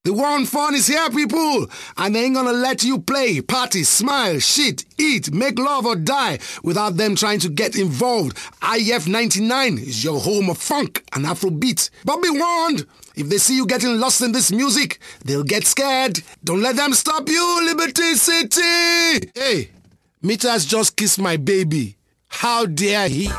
The war on fun is here, people, and they ain't gonna let you play, party, smile, shit, eat, make love or die without them trying to get involved. IF99 is your home of funk and Afrobeat. But be warned, if they see you getting lost in this music, they'll get scared. Don't let them stop you, Liberty City! Hey, Mitas just kissed my baby. How dare he?